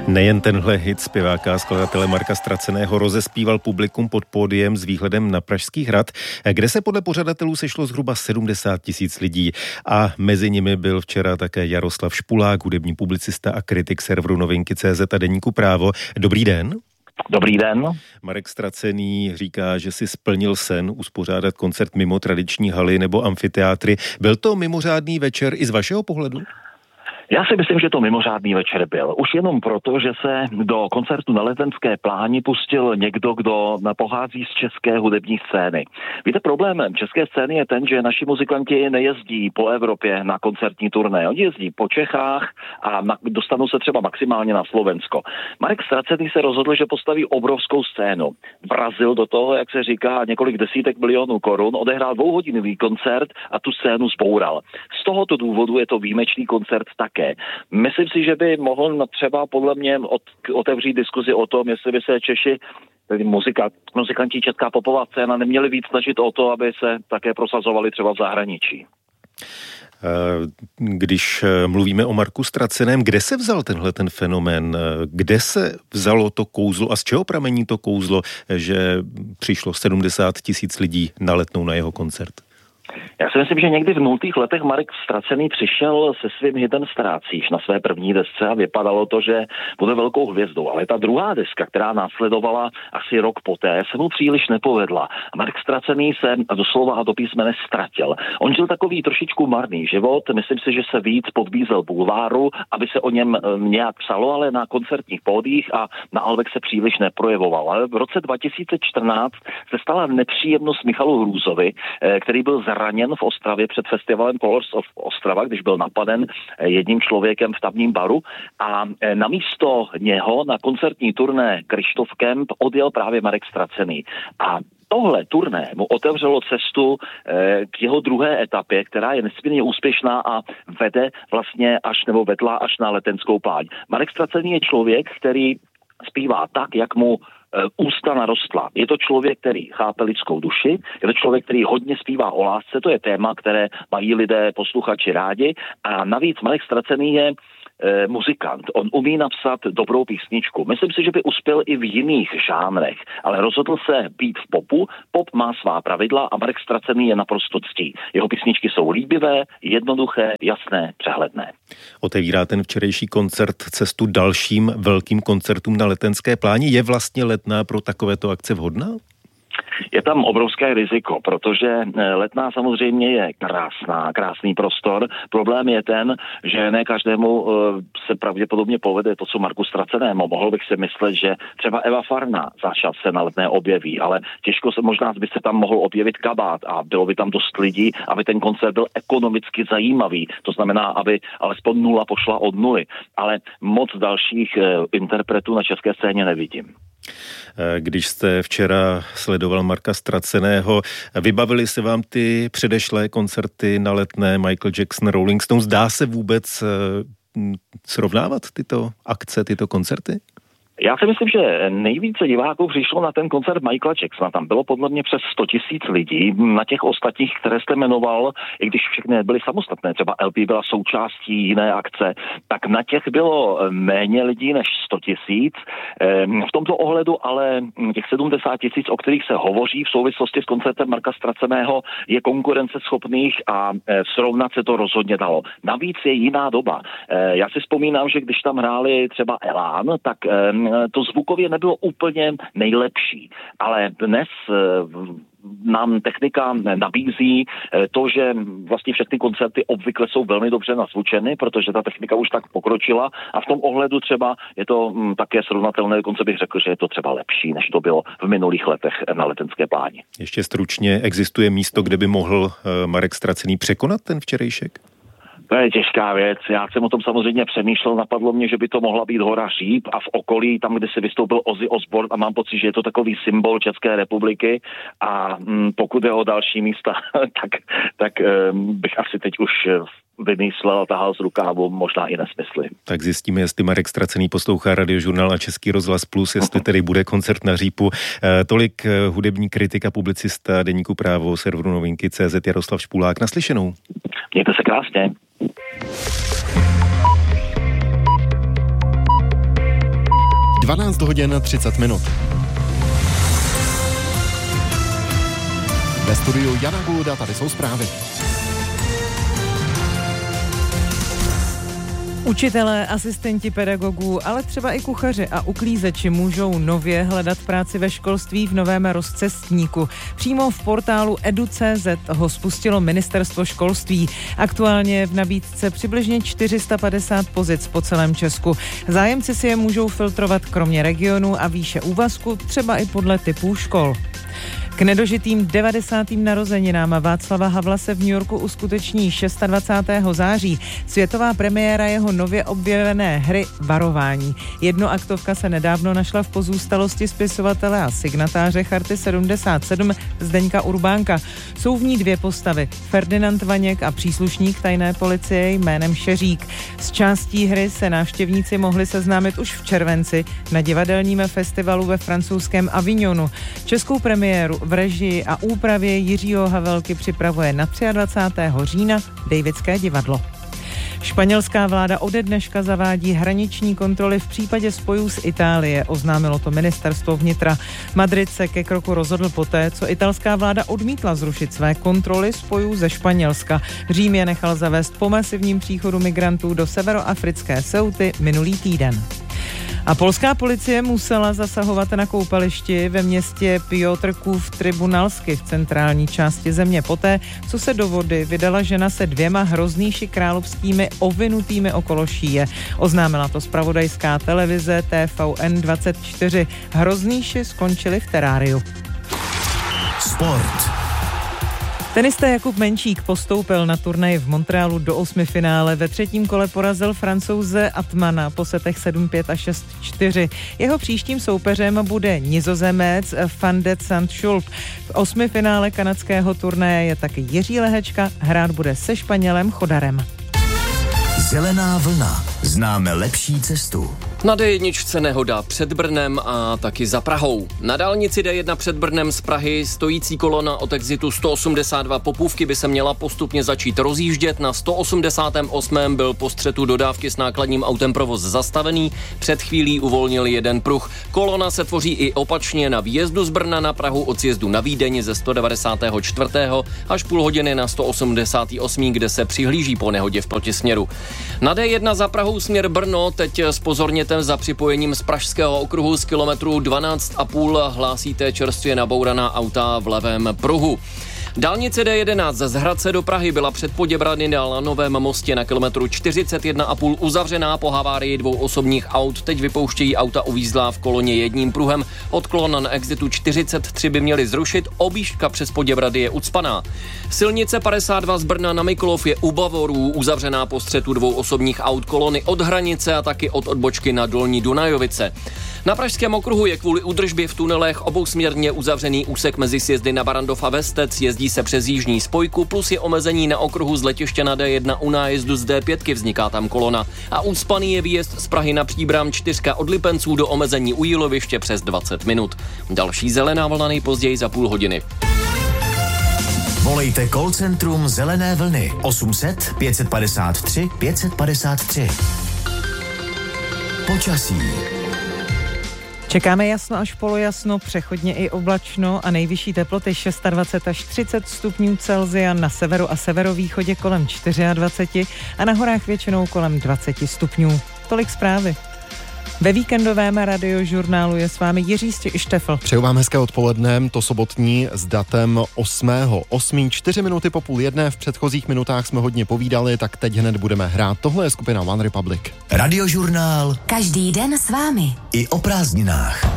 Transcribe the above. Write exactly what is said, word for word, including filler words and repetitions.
Nejen tenhle hit zpěváka a skladatele Marka Ztraceného rozespíval publikum pod pódiem s výhledem na Pražský hrad, kde se podle pořadatelů sešlo zhruba sedmdesát tisíc lidí. A mezi nimi byl včera také Jaroslav Špulák, hudební publicista a kritik serveru Novinky tečka cé zet a deníku Právo. Dobrý den. Dobrý den. Marek Ztracený říká, že si splnil sen uspořádat koncert mimo tradiční haly nebo amfiteátry. Byl to mimořádný večer i z vašeho pohledu? Já si myslím, že to mimořádný večer byl. Už jenom proto, že se do koncertu na Letenské pláni pustil někdo, kdo pochází z české hudební scény. Víte, problémem české scény je ten, že naši muzikanti nejezdí po Evropě na koncertní turné. Oni jezdí po Čechách a na, dostanou se třeba maximálně na Slovensko. Marek Ztracený se rozhodl, že postaví obrovskou scénu. Vrazil do toho, jak se říká, několik desítek milionů korun, odehrál dvouhodinový koncert a tu scénu zboural. Z tohoto důvodu je to výjimečný koncert také. Myslím si, že by mohl třeba podle mě od, otevřít diskuzi o tom, jestli by se Češi, tedy muzika, muzikanti, česká popová scéna, neměli víc snažit o to, aby se také prosazovali třeba v zahraničí. Když mluvíme o Marku Ztraceném, kde se vzal tenhle ten fenomén? Kde se vzalo to kouzlo a z čeho pramení to kouzlo, že přišlo sedmdesát tisíc lidí na Letnou na jeho koncert? Já si myslím, že někdy v nultých letech Marek Ztracený přišel se svým hitem Ztrácíš na své první desce a vypadalo to, že bude velkou hvězdou. Ale ta druhá deska, která následovala asi rok poté, se mu příliš nepovedla. A Marek Ztracený se doslova a do písmene ztratil. On žil takový trošičku marný život, myslím si, že se víc podbízel bulváru, aby se o něm nějak psalo, ale na koncertních pódiích a na albech se příliš neprojevoval. Ale v roce dva tisíce čtrnáct se stala nepříjemnost Michalu Hrůzovi, který byl zraněn v Ostravě před festivalem Colors of Ostrava, když byl napaden jedním člověkem v tamním baru a namísto něho na koncertní turné Krištof Kemp odjel právě Marek Ztracený. A tohle turné mu otevřelo cestu k jeho druhé etapě, která je nesmírně úspěšná a vede vlastně až nebo vedla až na Letenskou pláň. Marek Ztracený je člověk, který zpívá tak, jak mu ústa narostla. Je to člověk, který chápe lidskou duši, je to člověk, který hodně zpívá o lásce, to je téma, které mají lidé, posluchači rádi a navíc Marek Ztracený je e, muzikant. On umí napsat dobrou písničku. Myslím si, že by uspěl i v jiných žánrech, ale rozhodl se být v popu. Pop má svá pravidla a Marek Ztracený je naprosto ctí. Jeho písničky jsou líbivé, jednoduché, jasné, přehledné. Otevírá ten včerejší koncert cestu dalším velkým koncertům na Letenské pláni. Je vlastně Letná pro takovéto akce vhodná? Je tam obrovské riziko, protože Letná samozřejmě je krásná, krásný prostor. Problém je ten, že ne každému se pravděpodobně povede to, co Marku Ztracenému. Mohl bych si myslet, že třeba Eva Farná za čas se na Letné objeví, ale těžko se možná by se tam mohl objevit Kabát a bylo by tam dost lidí, aby ten koncert byl ekonomicky zajímavý. To znamená, aby alespoň nula pošla od nuly. Ale moc dalších interpretů na české scéně nevidím. Když jste včera sledoval Marka Ztraceného, vybavili se vám ty předešlé koncerty na Letné, Michael Jackson, Rolling Stones? Dá se vůbec srovnávat tyto akce, tyto koncerty? Já si myslím, že nejvíce diváků přišlo na ten koncert Michaela Jacksona. Tam bylo podle mě přes sto tisíc lidí. Na těch ostatních, které jste jmenoval, i když všechny byly samostatné, třeba L P byla součástí jiné akce, tak na těch bylo méně lidí než sto tisíc. V tomto ohledu ale těch sedmdesát tisíc, o kterých se hovoří v souvislosti s koncertem Marka Ztraceného, je konkurenceschopných a srovnat se to rozhodně dalo. Navíc je jiná doba. Já si vzpomínám, že když tam hráli třeba Elán, tak to zvukově nebylo úplně nejlepší, ale dnes nám technika nabízí to, že vlastně všechny koncerty obvykle jsou velmi dobře nazvučeny, protože ta technika už tak pokročila a v tom ohledu třeba je to také srovnatelné, dokonce bych řekl, že je to třeba lepší, než to bylo v minulých letech na Letenské pláni. Ještě stručně, existuje místo, kde by mohl Marek Ztracený překonat ten včerejšek? To je těžká věc. Já jsem o tom samozřejmě přemýšlel, napadlo mě, že by to mohla být Hora Říp a v okolí, tam, kde se vystoupil Ozzy Osbourne a mám pocit, že je to takový symbol České republiky a hm, pokud je o další místa, tak, tak hm, bych asi teď už vymyslel a tahal z rukávu možná i nesmysly. Tak zjistíme, jestli Marek Ztracený poslouchá Radiožurnál a Český rozhlas Plus, jestli tedy bude koncert na Řípu. E, tolik hudební kritik a publicista deníku Právo, serveru Novinky tečka cé zet Jaroslav Špulák. Naslyšenou. Mějte se krásně. dvanáct hodin třicet minut. Ve studiu Jana Guluda, tady jsou zprávy. Učitelé, asistenti pedagogů, ale třeba i kuchaři a uklízeči můžou nově hledat práci ve školství v novém rozcestníku. Přímo v portálu edu tečka cé zet ho spustilo Ministerstvo školství. Aktuálně je v nabídce přibližně čtyři sta padesát pozic po celém Česku. Zájemci si je můžou filtrovat kromě regionu a výše úvazku, třeba i podle typů škol. K nedožitým devadesátým narozeninám Václava Havla se v New Yorku uskuteční dvacátého šestého září světová premiéra jeho nově objevené hry Varování. Jednoaktovka se nedávno našla v pozůstalosti spisovatele a signatáře Charty sedmdesát sedm Zdeňka Urbánka. Jsou v ní dvě postavy, Ferdinand Vaněk a příslušník tajné policie jménem Šeřík. S částí hry se návštěvníci mohli seznámit už v červenci na divadelním festivalu ve francouzském Avignonu. Českou premiéru v režii a úpravě Jiřího Havelky připravuje na dvacátého třetího října Davidské divadlo. Španělská vláda ode dneška zavádí hraniční kontroly v případě spojů z Itálie, oznámilo to ministerstvo vnitra. Madrid se ke kroku rozhodl poté, co italská vláda odmítla zrušit své kontroly spojů ze Španělska. Řím je nechal zavést po masivním příchodu migrantů do severoafrické Ceuty minulý týden. A polská policie musela zasahovat na koupališti ve městě Piotrków Trybunalsky v centrální části země poté, co se do vody vydala žena se dvěma hroznýši královskými ovinutými okolo šíje. Oznámila to zpravodajská televize T V N dvacet čtyři. Hroznýši skončili v teráriu. Sport. Tenista Jakub Menčík postoupil na turnaj v Montrealu do osmifinále. Ve třetím kole porazil Francouze Atmana po setech sedm pět a šest čtyři. Jeho příštím soupeřem bude Nizozemec Van de Zandschulp. V osmifinále kanadského turnaje je taky Jiří Lehečka, hrát bude se Španělem Chodarem. Zelená vlna. Známe lepší cestu. Na D jedna nehoda před Brnem a taky za Prahou. Na dálnici D jedna před Brnem z Prahy stojící kolona od exitu sto osmdesát dva Popůvky by se měla postupně začít rozjíždět. Na sto osmdesátém osmém byl po střetu dodávky s nákladním autem provoz zastavený. Před chvílí uvolnil jeden pruh. Kolona se tvoří i opačně na výjezdu z Brna na Prahu od sjezdu na Vídeň ze sto devadesátého čtvrtého až půl hodiny na sto osmdesátém osmém, kde se přihlíží po nehodě v protisměru. Na D jedna za Prahou směr Brno teď zpozorněte za připojením z pražského okruhu z kilometru dvanáct a půl hlásíte čerstvě nabouraná auta v levém pruhu. Dálnice D jedenáct z Hradce do Prahy byla před Poděbrady na Novém mostě na kilometru čtyřicet jedna a půl uzavřená po havárii dvou osobních aut. Teď vypouštějí auta uvízlá v koloně jedním pruhem. Odklon na exitu čtyřicet tři by měli zrušit, objížďka přes Poděbrady je ucpaná. Silnice padesát dva z Brna na Mikulov je u Bavorů uzavřená po střetu dvou osobních aut kolony od hranice a taky od odbočky na Dolní Dunajovice. Na pražském okruhu je kvůli údržbě v tunelech obousměrně uzavřený úsek mezi sjezdy na Barandov a Vestec, jezdí se přes jižní spojku, plus je omezení na okruhu z letiště na D jedna u nájezdu z D pět, vzniká tam kolona. A ucpaný je výjezd z Prahy na Příbram čtyřka od Lipenců do omezení u Jíloviště přes dvacet minut. Další zelená vlna nejpozději za půl hodiny. Volejte call centrum Zelené vlny osm set pět padesát tři pět padesát tři. Počasí. Čekáme jasno až polojasno, přechodně i oblačno a nejvyšší teploty dvacet šest až třicet stupňů Celsia, na severu a severovýchodě kolem dvacet čtyři a na horách většinou kolem dvacet stupňů. Tolik zprávy. Ve víkendovém radiožurnálu je s vámi Jiří Štefl. Přeju vám hezké odpoledne, to sobotní s datem osmého osmého čtyři minuty po půl jedné. V předchozích minutách jsme hodně povídali, tak teď hned budeme hrát. Tohle je skupina One Republic. Radiožurnál. Každý den s vámi. I o prázdninách.